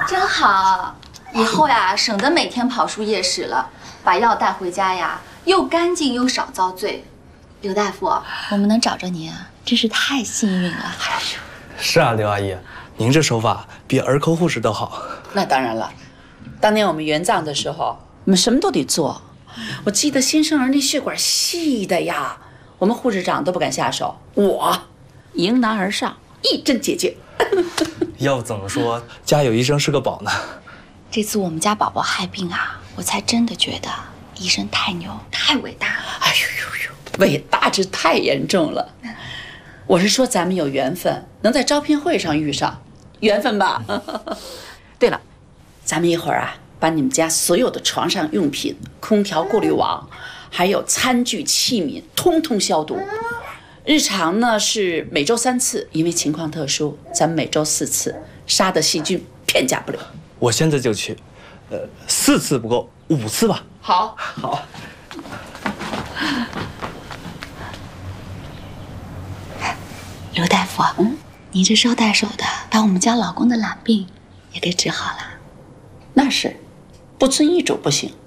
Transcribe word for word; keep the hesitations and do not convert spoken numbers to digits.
真好，以后呀省得每天跑输液室了，把药带回家呀，又干净又少遭罪。刘大夫，我们能找着您啊，真是太幸运了。 是啊，刘阿姨，您这手法比儿科护士都好。 那当然了，当年我们援藏的时候，我们什么都得做。我记得新生儿那血管细的呀，我们护士长都不敢下手，我迎难而上，一针解决。 要不怎么说家有医生是个宝呢？ 这次我们家宝宝害病啊，我才真的觉得医生太牛，太伟大了。 哎呦呦呦，伟大这太严重了。我是说咱们有缘分，能在招聘会上遇上，缘分吧。对了，咱们一会儿啊，把你们家所有的床上用品、空调过滤网，还有餐具器皿，通通消毒。日常呢是每周三次，因为情况特殊，咱们每周四次，杀的细菌片甲不留。 我现在就去，呃，四次不够，五次吧。 好， 好。 刘大夫，嗯，你这捎带手的把我们家老公的懒病也给治好了。 那是，不遵医嘱不行。